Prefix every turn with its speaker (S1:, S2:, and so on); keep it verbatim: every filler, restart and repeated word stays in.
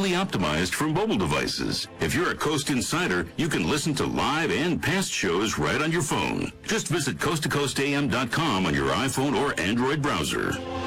S1: natively optimized for mobile devices. If you're a Coast Insider, you can listen to live and past shows right on your phone. Just visit coast to coast a m dot com on your iPhone or Android browser.